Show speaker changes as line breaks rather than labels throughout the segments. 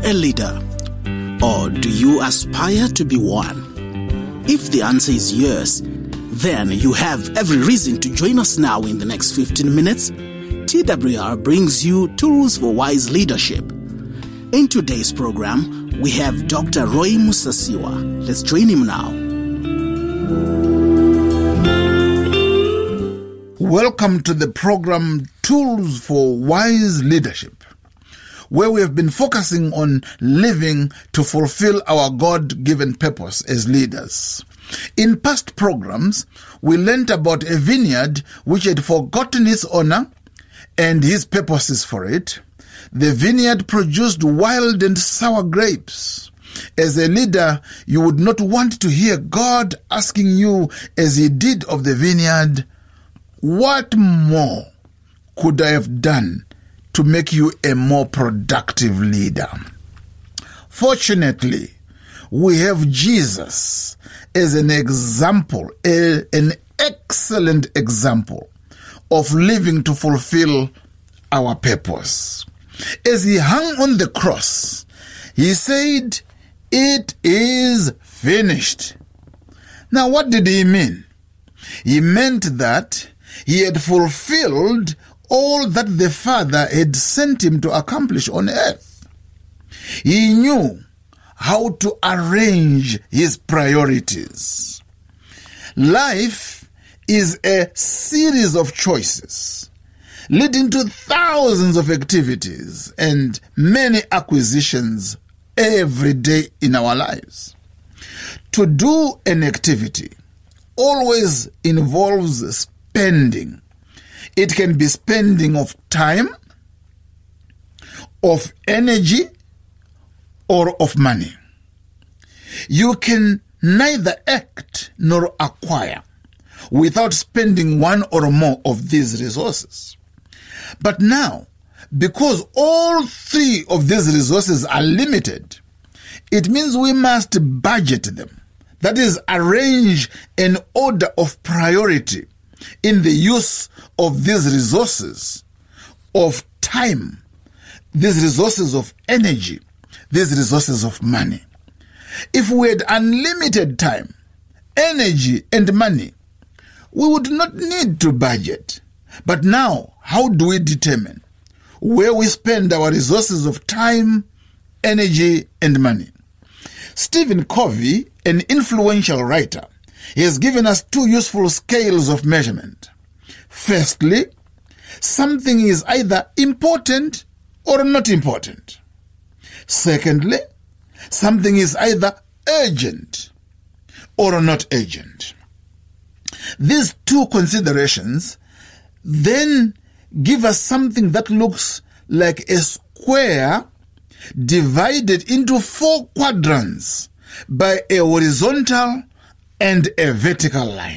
a leader? Or do you aspire to be one? If the answer is yes, then you have every reason to join us now in the next 15 minutes. TWR brings you Tools for Wise Leadership. In today's program, we have Dr. Roy Musasiwa. Let's join him now.
Welcome to the program Tools for Wise Leadership, where we have been focusing on living to fulfill our God-given purpose as leaders. In past programs, we learnt about a vineyard which had forgotten its owner and his purposes for it. The vineyard produced wild and sour grapes. As a leader, you would not want to hear God asking you, as he did of the vineyard, "What more could I have done to make you a more productive leader?" Fortunately, we have Jesus as an example, an excellent example of living to fulfill our purpose. As he hung on the cross, he said, "It is finished." Now, what did he mean? He meant that he had fulfilled all that the Father had sent him to accomplish on earth. He knew how to arrange his priorities. Life is a series of choices leading to thousands of activities and many acquisitions every day in our lives. To do an activity always involves spending. It can be spending of time, of energy, or of money. You can neither act nor acquire without spending one or more of these resources. But now, because all three of these resources are limited, it means we must budget them. That is, arrange an order of priority in the use of these resources of time, these resources of energy, these resources of money. If we had unlimited time, energy, and money, we would not need to budget. But now, how do we determine where we spend our resources of time, energy, and money? Stephen Covey, an influential writer, he has given us two useful scales of measurement. Firstly, something is either important or not important. Secondly, something is either urgent or not urgent. These two considerations then give us something that looks like a square divided into 4 quadrants by a horizontal and a vertical line.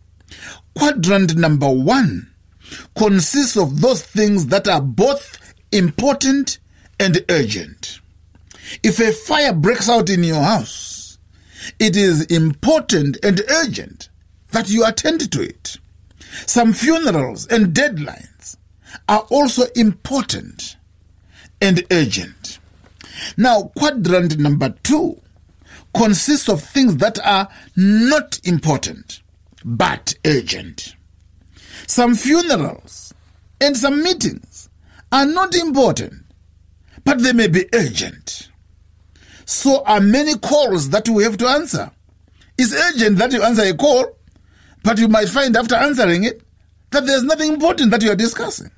Quadrant number 1 consists of those things that are both important and urgent. If a fire breaks out in your house, it is important and urgent that you attend to it. Some funerals and deadlines are also important and urgent. Now, quadrant number 2 consists of things that are not important but urgent. Some funerals and some meetings are not important, but they may be urgent. So are many calls that we have to answer. It's urgent that you answer a call, but you might find after answering it that there's nothing important that you are discussing.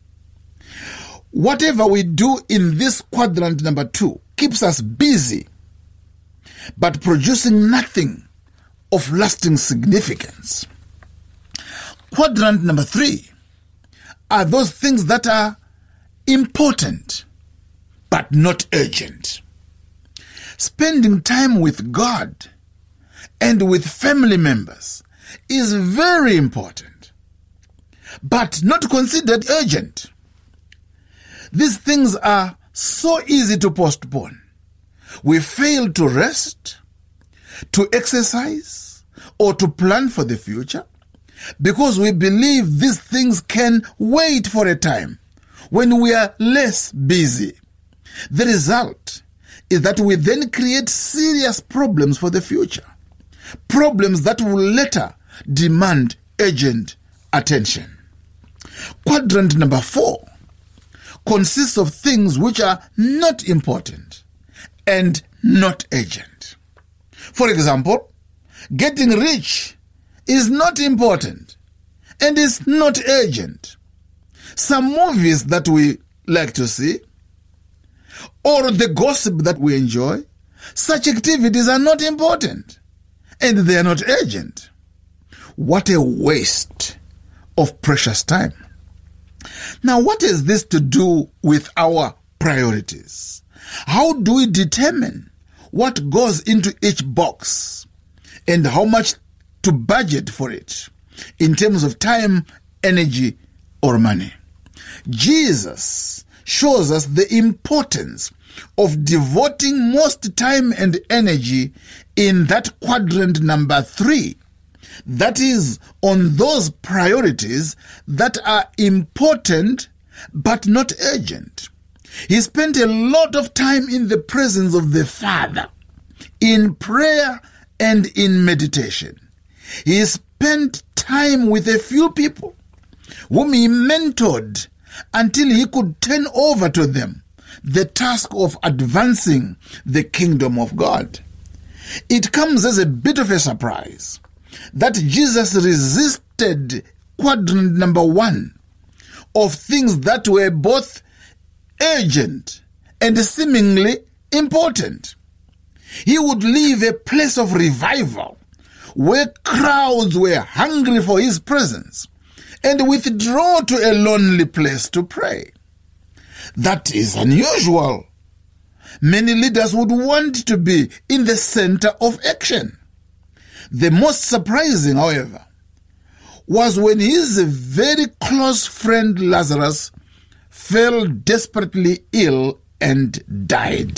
Whatever we do in this quadrant number 2 keeps us busy, but producing nothing of lasting significance. Quadrant number 3 are those things that are important, but not urgent. Spending time with God and with family members is very important, but not considered urgent. These things are so easy to postpone. We fail to rest, to exercise, or to plan for the future because we believe these things can wait for a time when we are less busy. The result is that we then create serious problems for the future. Problems that will later demand urgent attention. Quadrant number 4 consists of things which are not important and not urgent. For example, getting rich is not important and is not urgent. Some movies that we like to see or the gossip that we enjoy, such activities are not important and they are not urgent. What a waste of precious time. Now, what has this to do with our priorities? How do we determine what goes into each box and how much to budget for it in terms of time, energy, or money? Jesus shows us the importance of devoting most time and energy in that quadrant number 3. That is, on those priorities that are important but not urgent. He spent a lot of time in the presence of the Father, in prayer and in meditation. He spent time with a few people whom he mentored until he could turn over to them the task of advancing the kingdom of God. It comes as a bit of a surprise that Jesus resisted quadrant number 1 of things that were both urgent and seemingly important. He would leave a place of revival where crowds were hungry for his presence and withdraw to a lonely place to pray. That is unusual. Many leaders would want to be in the center of action. The most surprising, however, was when his very close friend Lazarus fell desperately ill and died.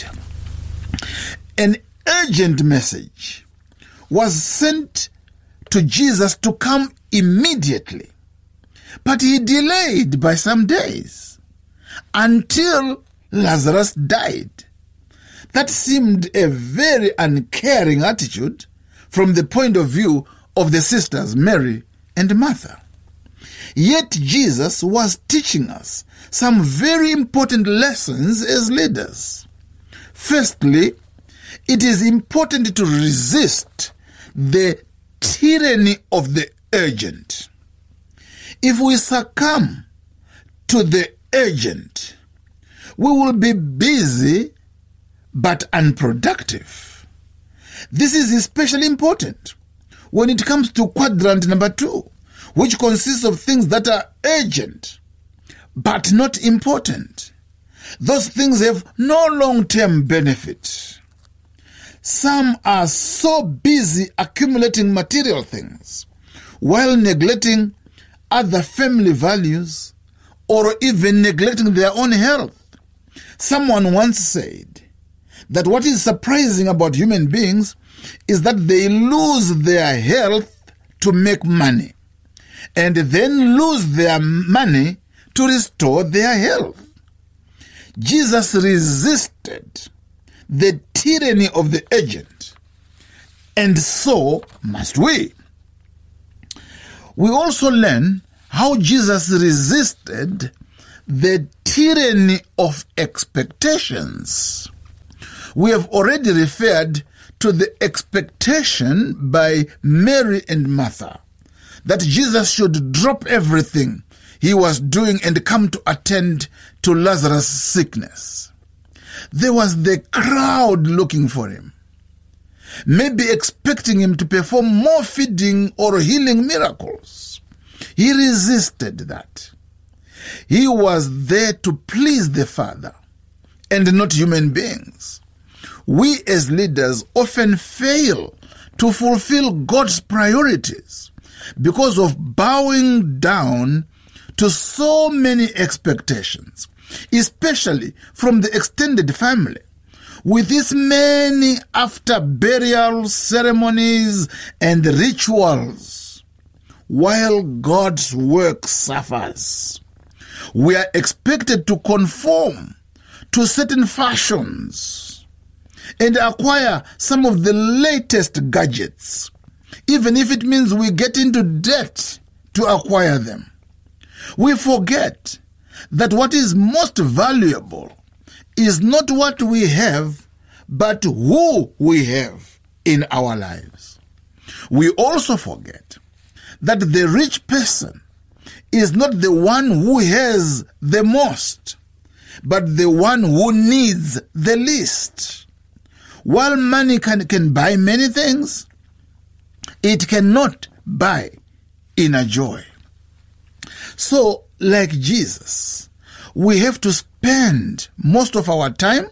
An urgent message was sent to Jesus to come immediately, but he delayed by some days until Lazarus died. That seemed a very uncaring attitude from the point of view of the sisters Mary and Martha. Yet Jesus was teaching us some very important lessons as leaders. Firstly, it is important to resist the tyranny of the urgent. If we succumb to the urgent, we will be busy but unproductive. This is especially important when it comes to quadrant number 2, which consists of things that are urgent but not important. Those things have no long-term benefit. Some are so busy accumulating material things while neglecting other family values or even neglecting their own health. Someone once said that what is surprising about human beings is that they lose their health to make money and then lose their money to restore their health. Jesus resisted the tyranny of the urgent, and so must we. We also learn how Jesus resisted the tyranny of expectations. We have already referred to the expectation by Mary and Martha that Jesus should drop everything he was doing and come to attend to Lazarus' sickness. There was the crowd looking for him, maybe expecting him to perform more feeding or healing miracles. He resisted that. He was there to please the Father and not human beings. We as leaders often fail to fulfill God's priorities because of bowing down to so many expectations, especially from the extended family, with its many after-burial ceremonies and rituals, while God's work suffers. We are expected to conform to certain fashions, and acquire some of the latest gadgets, even if it means we get into debt to acquire them. We forget that what is most valuable is not what we have, but who we have in our lives. We also forget that the rich person is not the one who has the most, but the one who needs the least. While money can buy many things, it cannot buy inner joy. So, like Jesus, we have to spend most of our time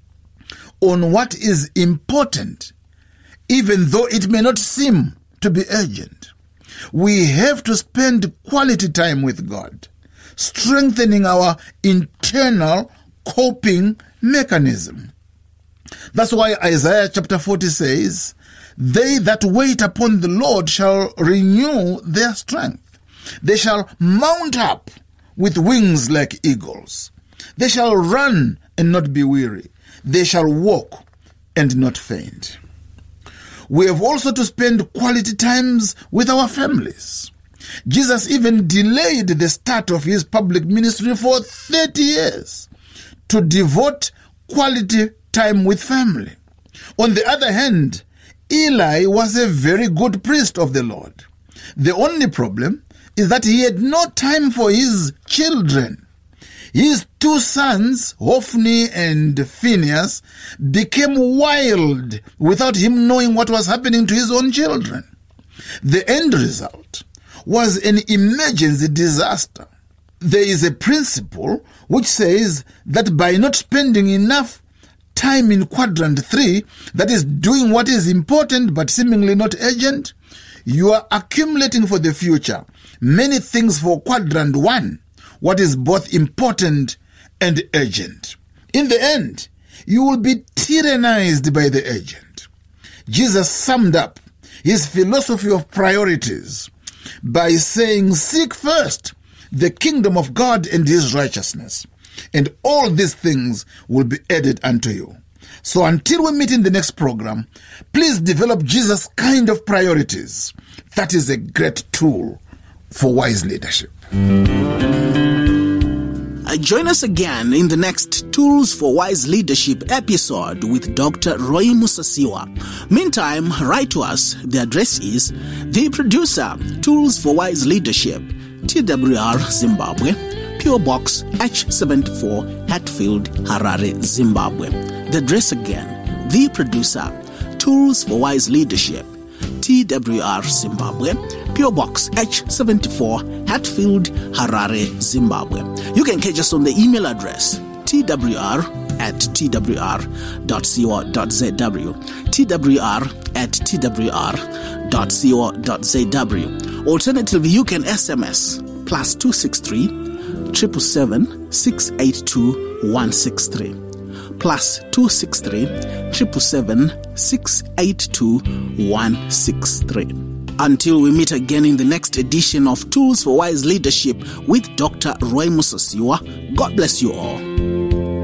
on what is important, even though it may not seem to be urgent. We have to spend quality time with God, strengthening our internal coping mechanism. That's why Isaiah chapter 40 says, "They that wait upon the Lord shall renew their strength. They shall mount up with wings like eagles. They shall run and not be weary. They shall walk and not faint." We have also to spend quality times with our families. Jesus even delayed the start of his public ministry for 30 years to devote quality time with family. On the other hand, Eli was a very good priest of the Lord. The only problem is that he had no time for his children. His two sons, Hophni and Phinehas, became wild without him knowing what was happening to his own children. The end result was an emergency disaster. There is a principle which says that by not spending enough time in quadrant 3, that is doing what is important but seemingly not urgent, you are accumulating for the future many things for quadrant 1, what is both important and urgent. In the end, you will be tyrannized by the urgent. Jesus summed up his philosophy of priorities by saying, "Seek first the kingdom of God and his righteousness, and all these things will be added unto you." So until we meet in the next program, please develop Jesus' kind of priorities. That is a great tool for wise leadership.
Join us again in the next Tools for Wise Leadership episode with Dr. Roy Musasiwa. Meantime, write to us. The address is The Producer, Tools for Wise Leadership, TWR, Zimbabwe, PO Box H74, Hatfield, Harare, Zimbabwe. The address again, The Producer, Tools for Wise Leadership, TWR, Zimbabwe, PO Box H74, Hatfield, Harare, Zimbabwe. You can catch us on the email address twr@twr.co.zw, twr@twr.co.zw. Alternatively, you can SMS +263 777 682 163. +263 777 682 163. Until we meet again in the next edition of Tools for Wise Leadership with Dr. Roy Musasiwa, God bless you all.